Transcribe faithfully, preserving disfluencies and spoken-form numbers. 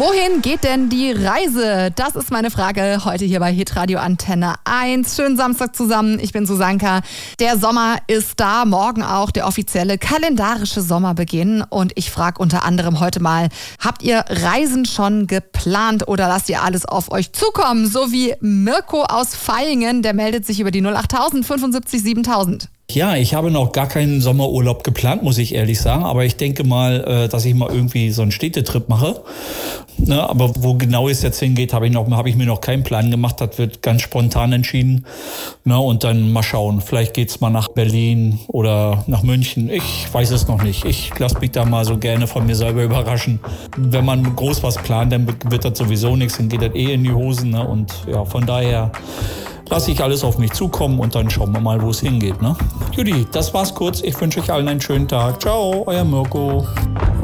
Wohin geht denn die Reise? Das ist meine Frage heute hier bei Hitradio Antenne eins. Schönen Samstag zusammen. Ich bin Susanka. Der Sommer ist da. Morgen auch der offizielle kalendarische Sommerbeginn. Und ich frage unter anderem heute mal, habt ihr Reisen schon geplant oder lasst ihr alles auf euch zukommen? So wie Mirko aus Vaihingen, der meldet sich über die null acht null null fünfundsiebzig siebentausend. Ja, ich habe noch gar keinen Sommerurlaub geplant, muss ich ehrlich sagen. Aber ich denke mal, dass ich mal irgendwie so einen Städtetrip mache. Ne, aber wo genau es jetzt hingeht, habe ich noch, habe ich mir noch keinen Plan gemacht. Das wird ganz spontan entschieden. Ne, und dann mal schauen. Vielleicht geht's mal nach Berlin oder nach München. Ich weiß es noch nicht. Ich lasse mich da mal so gerne von mir selber überraschen. Wenn man groß was plant, dann wird das sowieso nichts. Dann geht das eh in die Hosen. Ne? Und ja, von daher lasse ich alles auf mich zukommen und dann schauen wir mal, wo es hingeht. Ne? Judy, das war's kurz. Ich wünsche euch allen einen schönen Tag. Ciao, euer Mirko.